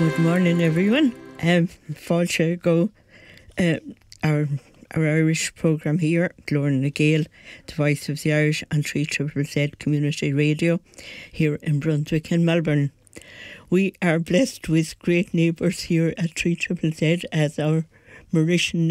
Good morning, everyone. Fáilte go our Irish programme here, Gloria na Gael, the Voice of the Irish on 3ZZZ Community Radio here in Brunswick and Melbourne. We are blessed with great neighbours here at 3ZZZ as our Mauritian